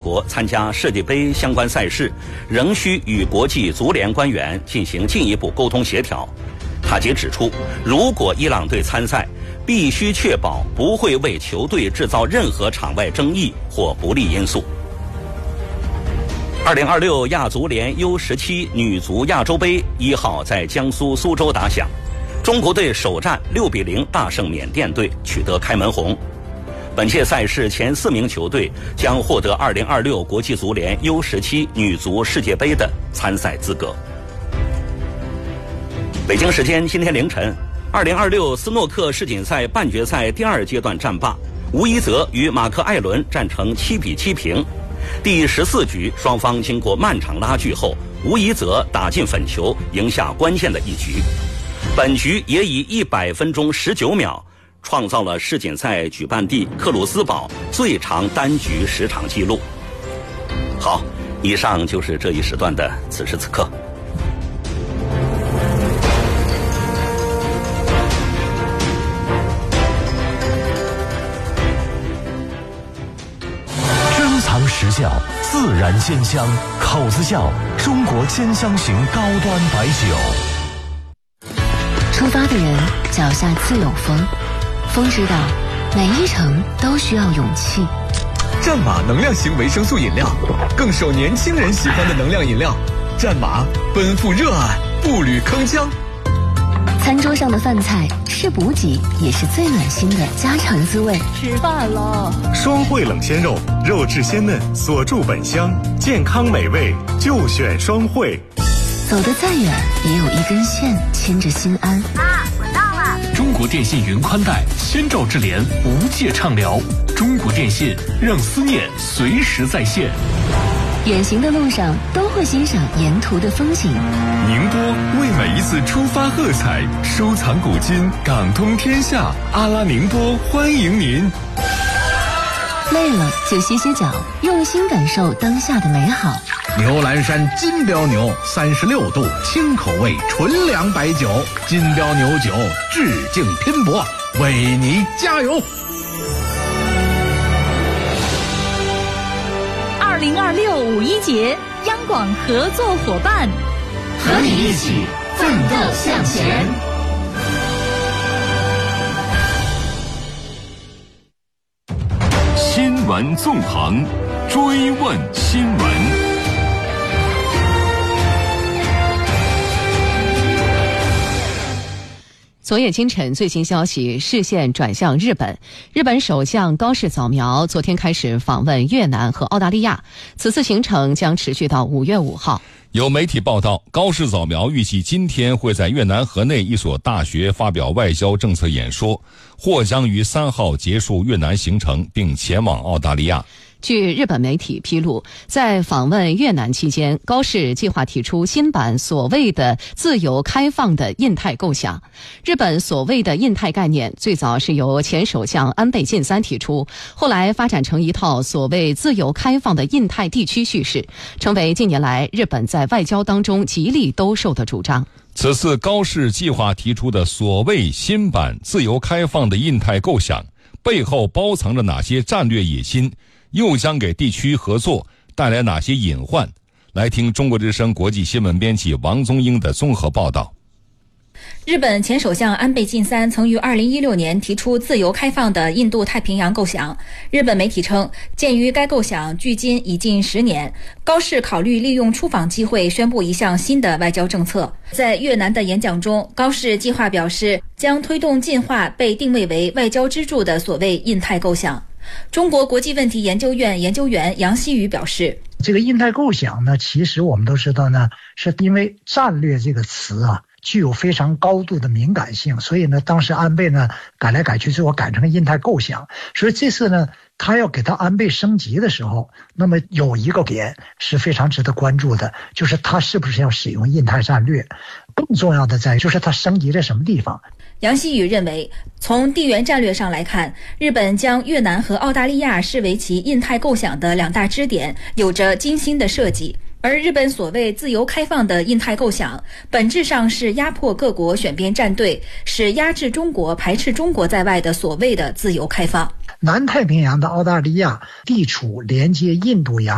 国参加世界杯相关赛事，仍需与国际足联官员进行进一步沟通协调。塔吉指出，如果伊朗队参赛，必须确保不会为球队制造任何场外争议或不利因素。2026亚足联 U17 女足亚洲杯1号在江苏苏州打响，中国队首战6-0大胜缅甸队，取得开门红。本届赛事前4名球队将获得2026国际足联 U17 女足世界杯的参赛资格。北京时间今天凌晨，2026斯诺克世锦赛半决赛第2阶段战罢，吴一泽与马克艾伦战成7-7平。第14局，双方经过漫长拉锯后，吴一泽打进粉球，赢下关键的一局。本局也以100分钟19秒创造了世锦赛举办地克鲁斯堡最长单局时长纪录。好，以上就是这一时段的此时此刻。 时效，自然鲜香，口子窖中国鲜香型高端白酒。 出发的人脚下自有风，风知道每一程都需要勇气。 战马能量型维生素饮料，更受年轻人喜欢的能量饮料。战马奔赴热爱，步履铿锵。 餐桌上的饭菜是补给，也是最暖心的家常滋味。 吃饭了， 双汇冷鲜肉，肉质鲜嫩，锁住本香，健康美味就选双汇。 走得再远，也有一根线牵着心安。 妈，我到了。 中国电信云宽带，先兆智联，无界畅聊。中国电信，让思念随时在线。 远行的路上都会欣赏沿途的风景。 宁波为每一次出发喝彩，收藏古今，港通天下。阿拉宁波欢迎您。 累了就歇歇脚，用心感受当下的美好。 牛栏山金标牛36度轻口味纯粮白酒，金标牛酒致敬拼搏，为你加油。 2026五一节，央广合作伙伴， 和你一起奋斗向前。新闻纵横，追问新闻。 昨夜今晨最新消息，视线转向日本。日本首相高市早苗昨天开始访问越南和澳大利亚，此次行程将持续到5月5号。 有媒体报道，高市早苗预计今天会在越南河内一所大学发表外交政策演说，或将于3号结束越南行程并前往澳大利亚。 据日本媒体披露，在访问越南期间，高市计划提出新版所谓的自由开放的印太构想。日本所谓的印太概念最早是由前首相安倍晋三提出，后来发展成一套所谓自由开放的印太地区叙事，成为近年来日本在外交当中极力兜售的主张。 此次高市计划提出的所谓新版自由开放的印太构想，背后包藏着哪些战略野心？又将给地区合作带来哪些隐患？来听中国之声国际新闻编辑王宗英的综合报道。 日本前首相安倍晋三曾于2016年提出自由开放的印度太平洋构想。日本媒体称，鉴于该构想距今已近10年，高市考虑利用出访机会宣布一项新的外交政策。在越南的演讲中，高市计划表示将推动进化被定位为外交支柱的所谓印太构想。中国国际问题研究院研究员杨希宇表示， 这个印太构想呢，其实我们都知道呢，是因为战略这个词啊具有非常高度的敏感性，所以呢当时安倍呢改来改去，最后改成印太构想。所以这次呢他要给他安倍升级的时候，那么有一个点是非常值得关注的，就是他是不是要使用印太战略。更重要的在于就是他升级在什么地方。 杨希宇认为，从地缘战略上来看，日本将越南和澳大利亚视为其印太构想的2大支点，有着精心的设计。而日本所谓自由开放的印太构想，本质上是压迫各国选边站队，使压制中国、排斥中国在外的所谓的自由开放。 南太平洋的澳大利亚地处连接印度洋